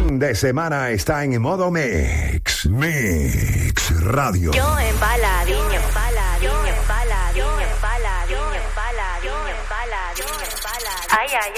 fin de semana está en modo Mix. Mix Radio. Yo embaladiño. Ay, ay,